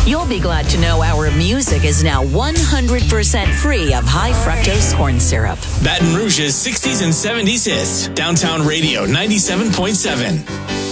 You'll be glad to know our music is now 100% free of high fructose corn syrup. Baton Rouge's 60s and 70s hits. Downtown Radio 97.7.